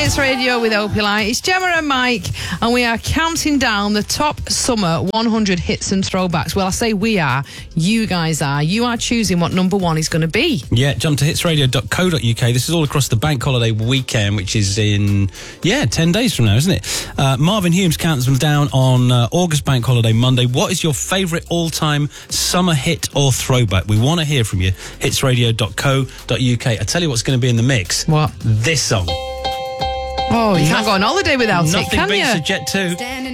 Hits Radio with Opalite. It's Gemma and Mike, and we are counting down the top summer 100 hits and throwbacks. Well, I say we are, you guys are. You are choosing what number one is going to be. Yeah, jump to hitsradio.co.uk. This is all across the bank holiday weekend, which is in, 10 days from now, isn't it? Marvin Humes counts them down on August bank holiday Monday. What is your favourite all-time summer hit or throwback? We want to hear from you. hitsradio.co.uk. I tell you what's going to be in the mix. What? This song. Oh, you can't go on holiday without it, can you? Nothing beats a Jet 2.